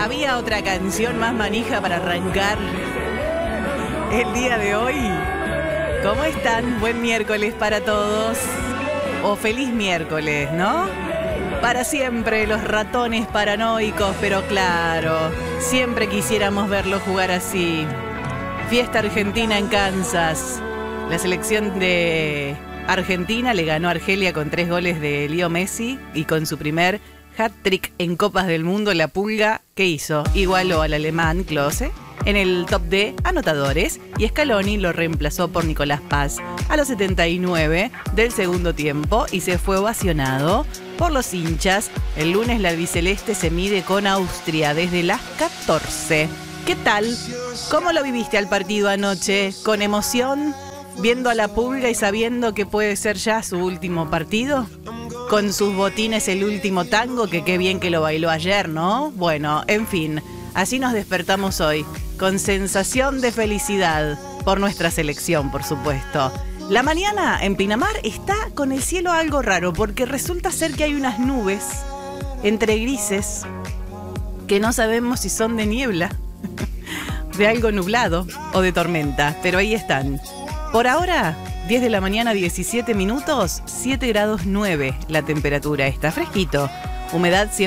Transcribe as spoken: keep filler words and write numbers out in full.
¿Había otra canción más manija para arrancar el día de hoy? ¿Cómo están? Buen miércoles para todos. O feliz miércoles, ¿no? Para siempre los ratones paranoicos, pero claro, siempre quisiéramos verlos jugar así. Fiesta argentina en Kansas. La selección de Argentina le ganó a Argelia con tres goles de Leo Messi y con su primer hat-trick en Copas del Mundo, la Pulga, ¿qué hizo? Igualó al alemán Klose en el top de anotadores y Scaloni lo reemplazó por Nicolás Paz a los setenta y nueve del segundo tiempo y se fue ovacionado por los hinchas. El lunes la albiceleste se mide con Austria desde las catorce. ¿Qué tal? ¿Cómo lo viviste al partido anoche? ¿Con emoción? ¿Viendo a la Pulga y sabiendo que puede ser ya su último partido? Con sus botines el último tango, que qué bien que lo bailó ayer, ¿no? Bueno, en fin, así nos despertamos hoy, con sensación de felicidad por nuestra selección, por supuesto. La mañana en Pinamar está con el cielo algo raro, porque resulta ser que hay unas nubes entre grises que no sabemos si son de niebla, de algo nublado o de tormenta, pero ahí están. Por ahora, diez de la mañana, diecisiete minutos, siete grados nueve la temperatura. Está fresquito. Humedad